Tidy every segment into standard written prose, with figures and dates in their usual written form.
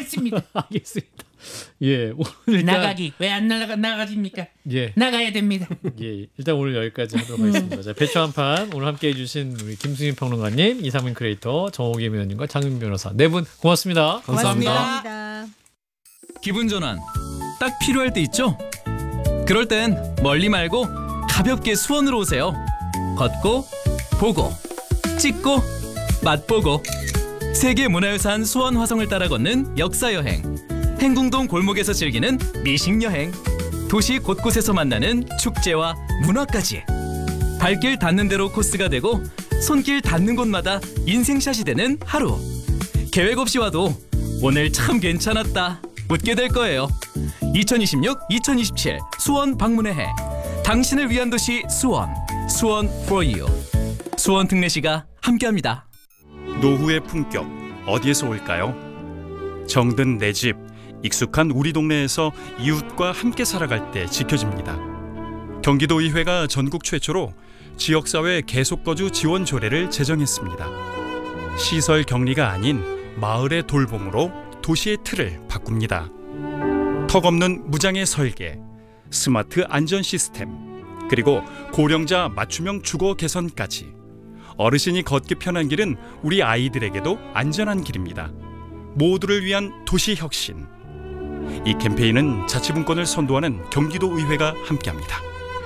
하겠습니다. 알겠습니다. 예, 오늘 일단 나가기 왜 안 나가집니까? 예, 나가야 됩니다. 예, 일단 오늘 여기까지 하도록 하겠습니다. 자, 배추 한판 오늘 함께해 주신 우리 김수민 평론가님, 이상민 크리에이터, 정호기 위원님과 장윤 변호사 네 분 고맙습니다. 감사합니다. 기분 전환 딱 필요할 때 있죠? 그럴 땐 멀리 말고 가볍게 수원으로 오세요. 걷고 보고 찍고 맛보고 세계문화유산 수원 화성을 따라 걷는 역사여행, 행궁동 골목에서 즐기는 미식여행, 도시 곳곳에서 만나는 축제와 문화까지 발길 닿는 대로 코스가 되고 손길 닿는 곳마다 인생샷이 되는 하루. 계획 없이 와도 오늘 참 괜찮았다 웃게 될 거예요. 2026-2027 수원 방문의 해, 당신을 위한 도시 수원, 수원 for you. 수원 특례시가 함께합니다. 노후의 품격 어디에서 올까요? 정든 내 집, 익숙한 우리 동네에서 이웃과 함께 살아갈 때 지켜집니다. 경기도의회가 전국 최초로 지역사회 계속거주 지원 조례를 제정했습니다. 시설 격리가 아닌 마을의 돌봄으로 도시의 틀을 바꿉니다. 턱없는 무장의 설계, 스마트 안전 시스템, 그리고 고령자 맞춤형 주거 개선까지 어르신이 걷기 편한 길은 우리 아이들에게도 안전한 길입니다. 모두를 위한 도시 혁신. 이 캠페인은 자치분권을 선도하는 경기도의회가 함께합니다.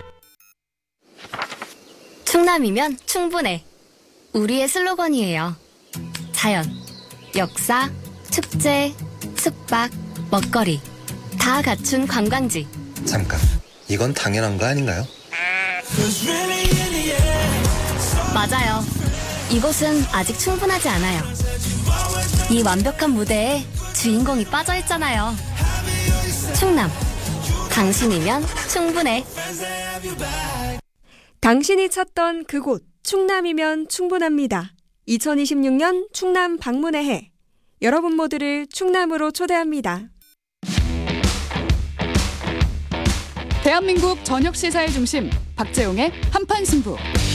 충남이면 충분해. 우리의 슬로건이에요. 자연, 역사, 축제, 숙박, 먹거리 다 갖춘 관광지. 잠깐, 이건 당연한 거 아닌가요? 맞아요. 이곳은 아직 충분하지 않아요. 이 완벽한 무대에 주인공이 빠져있잖아요. 충남, 당신이면 충분해. 당신이 찾던 그곳 충남이면 충분합니다. 2026년 충남 방문의 해. 여러분 모두를 충남으로 초대합니다. 대한민국 저녁 시사의 중심 박재용의 한판 승부.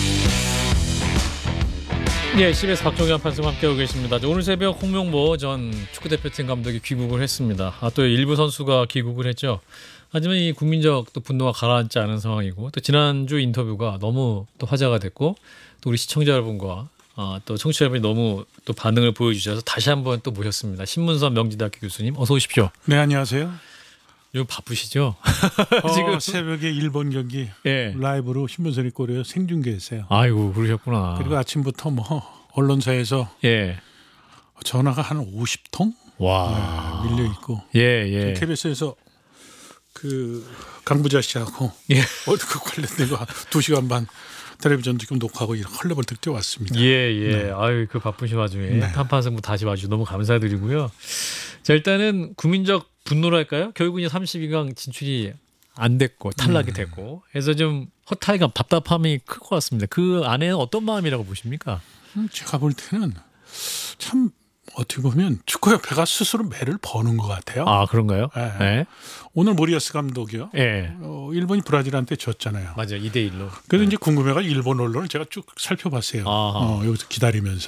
예, CBS 박종희 한판승 함께하고 계십니다. 오늘 새벽 홍명보 전 축구대표팀 감독이 귀국을 했습니다. 또 일부 선수가 귀국을 했죠. 하지만 이 국민적 또 분노가 가라앉지 않은 상황이고, 또 지난주 인터뷰가 너무 또 화제가 됐고, 또 우리 시청자 여러분과 또 청취자 여러분이 너무 또 반응을 보여주셔서 다시 한번 또 모셨습니다. 신문선 명지대학교 교수님 어서 오십시오. 네, 안녕하세요. 요즘 바쁘시죠? 지금 새벽에 일본 경기 라이브로 신문선이 꼬려 생중계했어요. 아이고, 그러셨구나. 그리고 아침부터 언론사에서 전화가 한 50통 밀려 있고, KBS에서 그 강부자 씨하고 월드컵 관련된 거 2시간 반 텔레비전 지금 녹화하고 헐레벌떡 뛰어왔습니다. 아유, 그 바쁘신 와중에 한판승부 다시 와주셔서 너무 감사드리고요. 자, 일단은 국민적 분노랄까요? 결국 이제 32강 진출이 안 됐고 탈락이 됐고 해서 좀 허탈감, 답답함이 클 것 같습니다. 그 안에는 어떤 마음이라고 보십니까? 제가 볼 때는 참 어떻게 보면 축구협회가 스스로 매를 버는 것 같아요. 아, 그런가요? 네. 오늘 모리아스 감독이요. 일본이 브라질한테 졌잖아요. 맞아요. 2대1로. 그래서 이제 궁금해가 일본 언론을 제가 쭉 살펴봤어요. 여기서 기다리면서.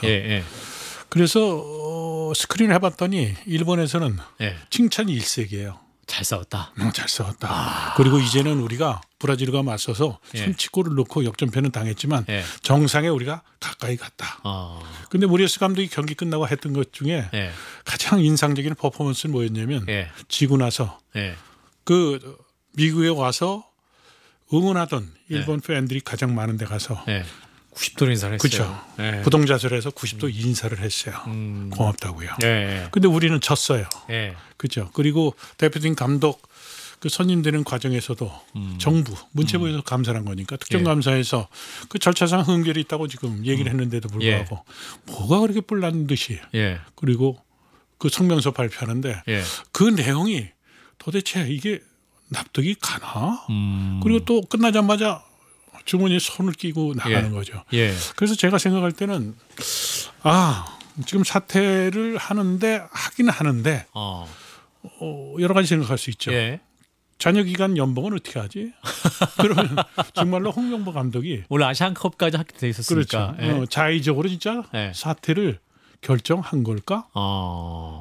그래서 스크린을 해봤더니 일본에서는 칭찬이 일색이에요. 잘 싸웠다. 잘 싸웠다. 그리고 이제는 우리가 브라질과 맞서서 선취골을 넣고 역전패는 당했지만 정상에 우리가 가까이 갔다. 근데 모리아스 감독이 경기 끝나고 했던 것 중에 가장 인상적인 퍼포먼스는 뭐였냐면 지고 나서 그 미국에 와서 응원하던 일본 팬들이 가장 많은 데 가서 90도 인사를 했어요. 그렇죠. 부동자설에서 90도 인사를 했어요. 고맙다고요. 근데 우리는 졌어요. 그렇죠. 그리고 대표팀 감독 그 선임되는 과정에서도 정부 문체부에서 감사한 거니까 특정감사에서 그 절차상 흥결이 있다고 지금 얘기를 했는데도 불구하고 뭐가 그렇게 뿔난 듯이 그리고 그 성명서 발표하는데 그 내용이 도대체 이게 납득이 가나? 그리고 또 끝나자마자 주머니에 손을 끼고 나가는 거죠. 그래서 제가 생각할 때는 지금 사퇴를 하긴 하는데 여러 가지 생각할 수 있죠. 잔여 기간 연봉은 어떻게 하지? 그러면 정말로 홍명보 감독이 원래 아시안컵까지 하게 돼 있었으니까 그렇죠. 자의적으로 진짜 사퇴를 결정한 걸까?